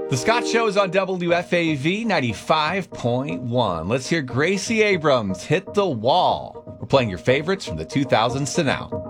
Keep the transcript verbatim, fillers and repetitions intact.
The Scott Show is on W F A V ninety-five point one. Let's hear Gracie Abrams hit the wall. We're playing your favorites from the two thousands to now.